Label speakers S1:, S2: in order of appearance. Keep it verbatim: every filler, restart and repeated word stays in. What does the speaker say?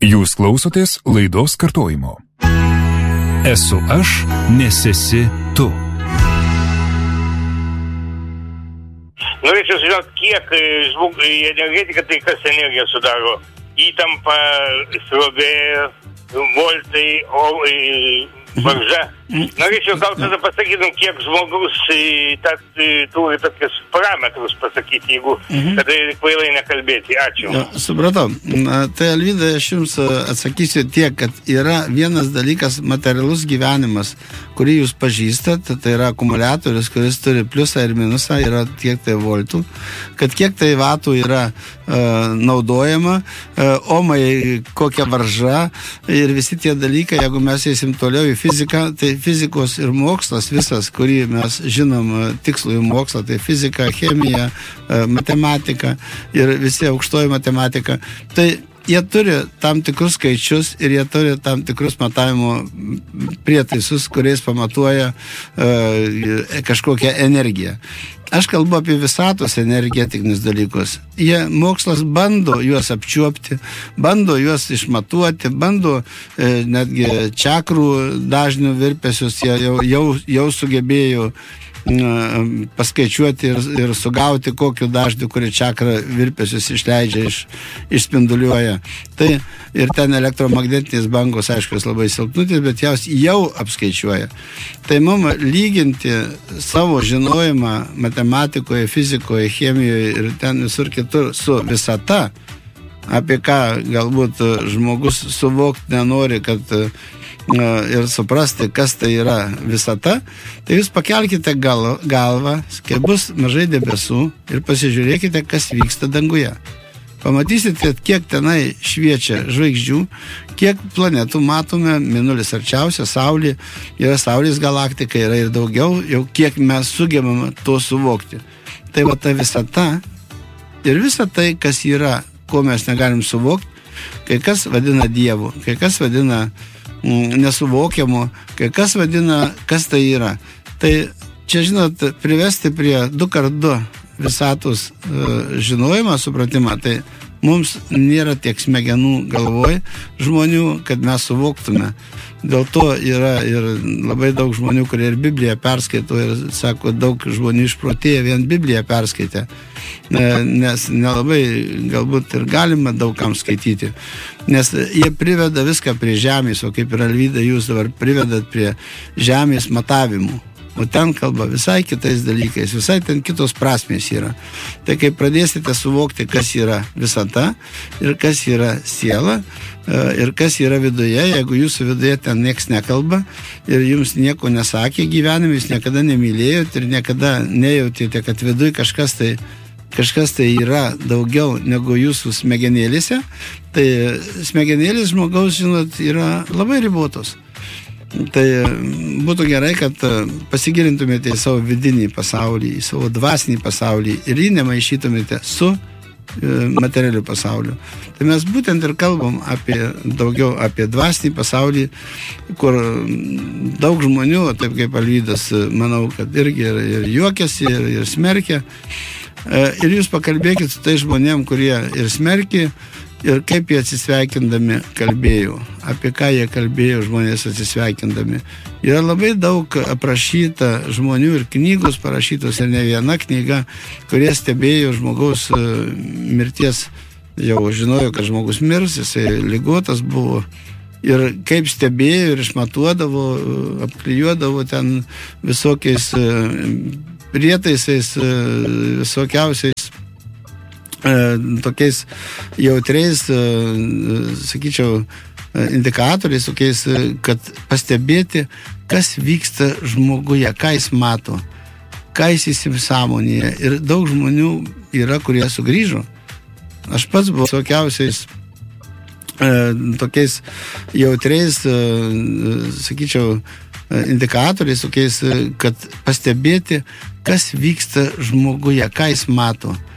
S1: Jūs klausotės laidos kartojimo. Esu aš, nes esi tu.
S2: Norėčiau žinoti, kiek žmog, energetika, tai kas energiją sudaro? Įtampa, srovė, voltai, o, varža. Norėčiau gal tada pasakytum, kiek žmogus ta, turi tokius parametrus pasakyti, jeigu mhm. tada kvailai nekalbėti. Ačiū.
S3: Ja, supratau. Tai Alvyda, aš jums atsakysiu tiek, kad yra vienas dalykas materialus gyvenimas, kurį jūs pažįstat, tai yra akumuliatorius, kuris turi pliusą ir minusą, yra tiek tai voltų, kad kiek tai vatų yra uh, naudojama, uh, omai kokia varža ir visi tie dalykai, jeigu mes eisim toliau į fiziką, tai fizikos ir mokslas visas, kurį mes žinom tikslųjį mokslą, tai fizika, chemija, matematika ir visi aukštoji matematika, tai jie turi tam tikrus skaičius ir jie turi tam tikrus matavimo prietaisus, kuriais pamatuoja uh, kažkokią energiją. Aš kalbu apie visatos energetinius dalykus. Jie, mokslas bando juos apčiuopti, bando juos išmatuoti, bando e, netgi čakrų dažnių virpesius, jie jau, jau, jau sugebėjo e, paskaičiuoti ir, ir sugauti kokiu dažniu, kuri čakrą virpesius išleidžia, iš, išspinduliuoja. Tai ir ten elektromagnetinės bangos, aišku, labai silpnutės, bet jos jau apskaičiuoja. Tai mums lyginti savo žinojimą matematikoje, fizikoje, chemijoje ir ten visur kitur su visata, apie ką galbūt žmogus suvokti nenori, kad ir suprasti, kas tai yra visata, tai jūs pakelkite gal, galvą, kai bus mažai debesų ir pasižiūrėkite, kas vyksta danguje. Pamatysite, kiek tenai šviečia žvaigždžių, kiek planetų matome, Mėnulis arčiausia, Saulė, yra Saulės galaktika, yra ir daugiau, jau kiek mes sugebame to suvokti. Tai va ta visata ir visa tai, kas yra, ko mes negalim suvokti, kai kas vadina Dievu, kai kas vadina mm, nesuvokiamu, kai kas vadina, kas tai yra. Tai čia, žinot, privesti prie du kart du visatos uh, žinojimą, supratimą, tai mums nėra tiek smegenų galvoj žmonių, kad mes suvoktume. Dėl to yra ir labai daug žmonių, kurie ir Bibliją perskaito ir sako, daug žmonių išprotėję vien Bibliją perskaitė, nes nelabai galbūt ir galima daugam skaityti, nes jie priveda viską prie žemės, o kaip ir Alvyda, jūs dabar privedat prie žemės matavimų. O ten kalba visai kitais dalykais, visai ten kitos prasmės yra. Tai kai pradėsite suvokti, kas yra visata ir kas yra siela ir kas yra viduje, jeigu jūsų viduje ten nieks nekalba ir jums nieko nesakė gyvenime, jūs niekada nemylėjot ir niekada nejautėte, kad viduj kažkas tai, kažkas tai yra daugiau negu jūsų smegenėlėse, tai smegenėlės žmogaus, žinot, yra labai ribotos. Tai būtų gerai, kad pasigilintumėte į savo vidinį pasaulį, į savo dvasinį pasaulį ir jį nemaišytumėte su materialiu pasauliu. Tai mes būtent ir kalbam apie daugiau apie dvasinį pasaulį, kur daug žmonių, taip kaip Alvydas, manau, kad irgi ir, ir juokiasi, ir, ir smerkia. Ir jūs pakalbėkit su tai žmonėm, kurie ir smerkia, ir kaip jie atsisveikindami kalbėjo, apie ką jie kalbėjo žmonės atsisveikindami. Yra labai daug aprašyta žmonių ir knygos parašytos, ir ne viena knyga, kurie stebėjo žmogaus mirties, jau žinojo, kad žmogus mirs, jisai ligotas buvo. Ir kaip stebėjo ir išmatuodavo, apklijuodavo ten visokiais prietaisais, visokiausiais tokiais jautriais, sakyčiau, indikatoriais, tokiais, kad pastebėti, kas vyksta žmoguje, ką jis mato, ką jis įsisąmonėje. Ir daug žmonių yra, kurie sugrįžo. Aš pats buvau visokiausiais tokiais jautriais, sakyčiau, indikatoriais, tokiais, kad pastebėti, kas vyksta žmoguje, ką jis mato.